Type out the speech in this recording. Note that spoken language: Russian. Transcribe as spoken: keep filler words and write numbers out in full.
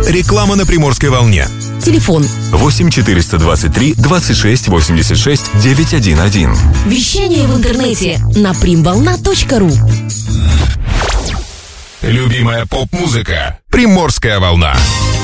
Реклама на Приморской волне. Телефон восемь четыреста двадцать три двадцать шесть восемьдесят шесть девятьсот одиннадцать. Вещание в интернете на примволна точка ру. Любимая поп-музыка. Приморская волна.